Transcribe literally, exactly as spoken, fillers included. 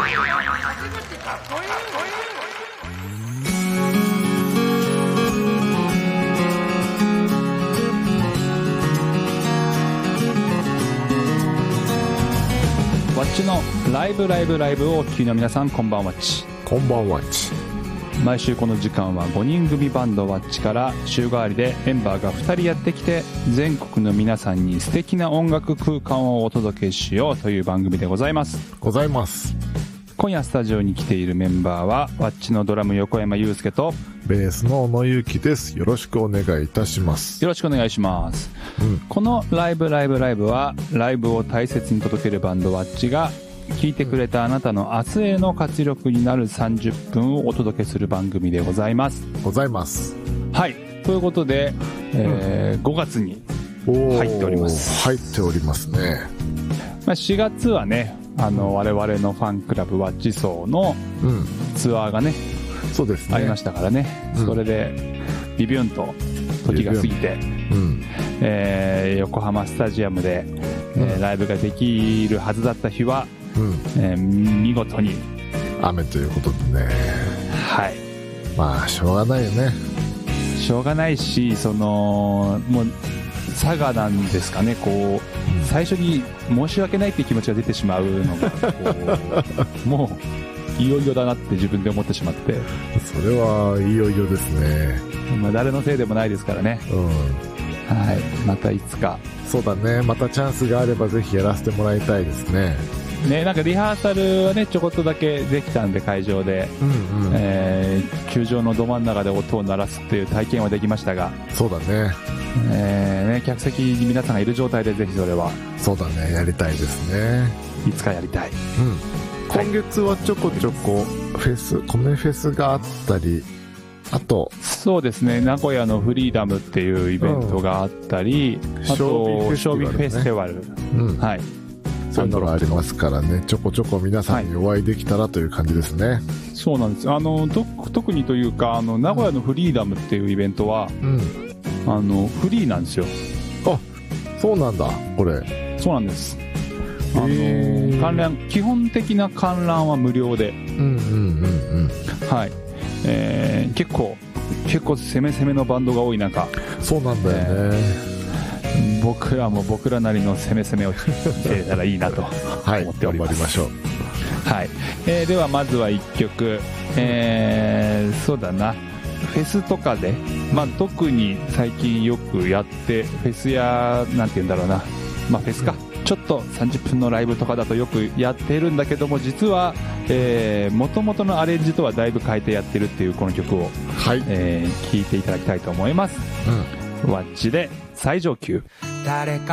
ワッチのライブライブライブをお聞きの皆さん、こんばんはっち。 こんばんはっち。 毎週この時間はごにん組バンドワッチから週替わりでメンバーがふたりやってきて、全国の皆さんに素敵な音楽空間をお届けしようという番組でございます。 ございます。 今夜スタジオに来ているメンバーはワッチのドラム横山裕介とベースの小野ゆうきです。よろしくお願いいたします。 よろしくお願いします、うん、このライブライブライブはライブを大切に届けるバンドワッチが聴いてくれたあなたの明日への活力になるさんじゅっぷんをお届けする番組でございます。 ございます。 はい、ということで、えーうん、ごがつに入っております。 入っておりますね。 まあ、しがつはね、あの我々のファンクラブワッチ層のツアーがね、 うん、そうですね、 ありましたからね、うん、それでビビュンと時が過ぎて、うんえー、横浜スタジアムで、うんえー、ライブができるはずだった日は、うんえー、見事に雨ということでね。 はい、 まあしょうがないよね。 しょうがないし、そのもう佐賀なんですかね、こう最初に申し訳ないっていう気持ちが出てしまうのがこうもういよいよだなって自分で思ってしまって。 それはいよいよですね。 まあ誰のせいでもないですからね、うん、はい、またいつか。 そうだね、またチャンスがあればぜひやらせてもらいたいですね。 ね、なんかリハーサルはねちょこっとだけできたんで、会場で、うんうんえー、球場のど真ん中で音を鳴らすっていう体験はできましたが。 そうだね、 えー、ね客席に皆さんがいる状態でぜひそれは。 そうだね、やりたいですね。 いつかやりたい、うん、 今月はちょこちょこフェス、米フェスがあったり、あとそうですね、名古屋のフリーダムっていうイベントがあったり、うん、あとショービーフェスティバル、うん、はい、 そういうのがありますからね、ちょこちょこ皆さんにお会いできたらという感じですね、はい、 そうなんです。あの特にというか、あの名古屋のフリーダムっていうイベントは、うん、あのフリーなんですよ。 あ、そうなんだ。これそうなんです。あの観覧、基本的な観覧は無料で、うんうんうんうん、はい、えー、結構結構攻め攻めのバンドが多い中。 そうなんだよね、 えー、僕らも僕らなりの攻め攻めをしていたらいいなと思っております。はい、頑張りましょう。はい、えー、ではまずはいっきょく、えー、そうだな、フェスとかで、まあ、特に最近よくやってフェスやなんて言うんだろうな、まあ、フェスか、うん、ちょっとさんじゅっぷんのライブとかだとよくやってるんだけども、実は元々のアレンジとはだいぶ変えてやってるっていうこの曲を、はいえー、聴いていただきたいと思います、うん、ワッチで最上級。誰か